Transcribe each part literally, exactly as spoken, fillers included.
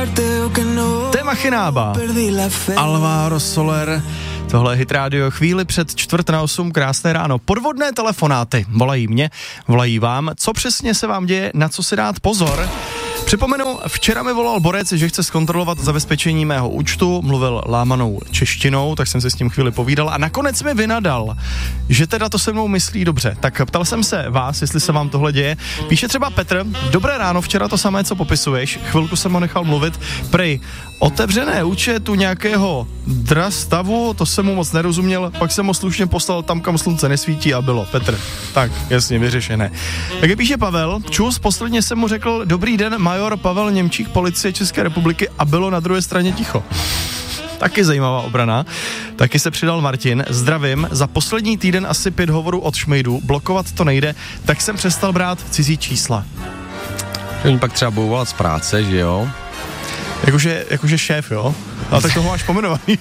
Téma Chinába, Alvaro Soler, tohle je Hit Radio, chvíli před čtvrt na osm, krásné ráno. Podvodné telefonáty volají mě, volají vám. Co přesně se vám děje, na co si dát pozor? Připomenu, včera mi volal borec, že chce zkontrolovat zabezpečení mého účtu, mluvil lámanou češtinou, tak jsem si s tím chvíli povídal a nakonec mi vynadal, že teda to se mnou myslí dobře. Tak ptal jsem se vás, jestli se vám tohle děje. Píše třeba Petr, dobré ráno, včera to samé, co popisuješ, chvilku jsem ho nechal mluvit, prej, otevřené účtu nějakého drastavu, to jsem mu moc nerozuměl, pak jsem ho slušně poslal tam, kam slunce nesvítí a bylo. Petr, tak, jasně, vyřešené. Takže píše Pavel, čus, posledně jsem mu řekl, dobrý den, major Pavel Němčík, policie České republiky a bylo na druhé straně ticho. Taky zajímavá obrana. Taky se přidal Martin, zdravím, za poslední týden asi pět hovorů od šmejdů, blokovat to nejde, tak jsem přestal brát cizí čísla. Oni pak třeba budou volat z práce, že jo? Jakože, jakože šéf, jo? A tak toho máš pomenovaný.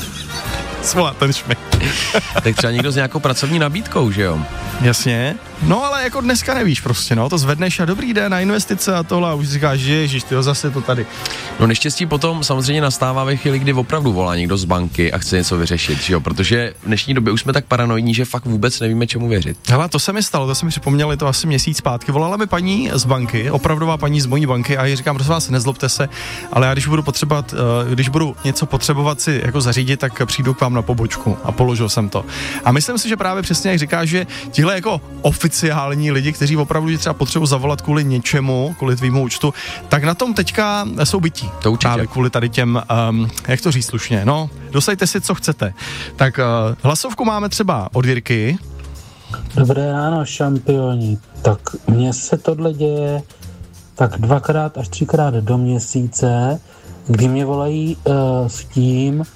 Svolá ten šmejd. Tak třeba někdo s nějakou pracovní nabídkou, že jo? Jasně. No ale jako dneska nevíš prostě, no, to zvedneš a dobrý den na investice a tohle a už říkáš, že ježiš, tyjo, zase to tady. No neštěstí potom samozřejmě nastává ve chvíli, kdy opravdu volá někdo z banky a chce něco vyřešit, že jo? Protože v dnešní době už jsme tak paranoidní, že fakt vůbec nevíme, čemu věřit. Hele, to se mi stalo, to se mi připomněli, to asi měsíc zpátky. Volala mi paní z banky, opravdová paní z mojí banky a jí říkám, prosím vás, nezlobte se, ale já když budu potřebovat, když budu něco potřebovat si jako zařídit, tak přijdu k vám na pobočku a položil jsem to. A myslím si, že právě přesně jak říkáš, že tihle jako oficiální lidi, kteří opravdu třeba potřebují zavolat kvůli něčemu, kvůli tvýmu účtu, tak na tom teďka jsou bytí. To určitě. Právě kvůli tady těm, um, jak to říct slušně, no, dosaďte si, co chcete. Tak uh, hlasovku máme třeba od Jirky. Dobré ráno, šampioni. Tak mně se tohle děje tak dvakrát až třikrát do měsíce, kdy mě volají uh, s tím,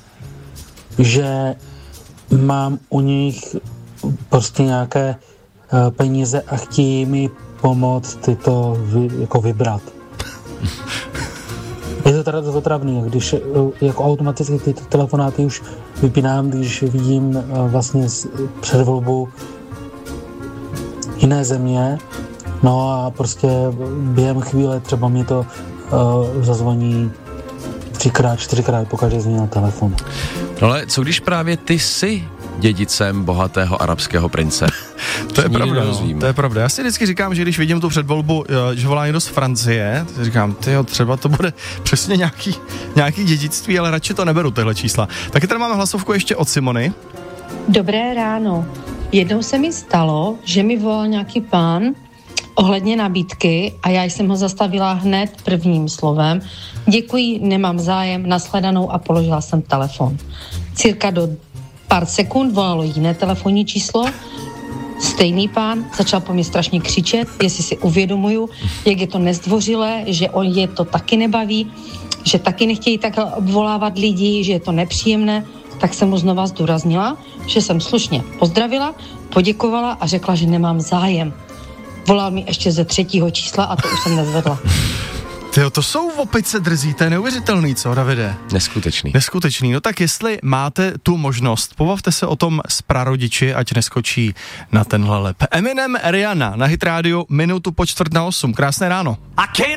že mám u nich prostě nějaké uh, peníze a chtějí mi pomoct tyto vy, jako vybrat. Je to teda otravný, když uh, jako automaticky ty telefonáty už vypínám, když vidím uh, vlastně před volbou jiné země, no a prostě během chvíle třeba mi to uh, zazvoní třikrát, čtyřikrát, pokaždé změnil telefon. No ale co když právě ty jsi dědicem bohatého arabského prince? To je pravda, no, to je pravda. Já si vždycky říkám, že když vidím tu předvolbu, že volá někdo z Francie, tak říkám, tyjo, třeba to bude přesně nějaký, nějaký dědictví, ale radši to neberu, tyhle čísla. Taky tady máme hlasovku ještě od Simony. Dobré ráno. Jednou se mi stalo, že mi volal nějaký pán ohledně nabídky a já jsem ho zastavila hned prvním slovem. Děkuji, nemám zájem, nashledanou a položila jsem telefon. Cirka do pár sekund volalo jiné telefonní číslo, stejný pán začal po mě strašně křičet, jestli si uvědomuju, jak je to nezdvořilé, že on je to taky nebaví, že taky nechtějí takhle obvolávat lidi, že je to nepříjemné, tak jsem mu znova zdůraznila, že jsem slušně pozdravila, poděkovala a řekla, že nemám zájem. Volal mi ještě ze třetího čísla a to už jsem nezvedla. Tyjo, to jsou opice drzí, to je neuvěřitelný, co, Davide? Neskutečný. Neskutečný, no tak jestli máte tu možnost, pobavte se o tom s prarodiči, ať neskočí na tenhle lep. Eminem, Rihanna na Hit Radio, minutu po čtvrt na osm, krásné ráno.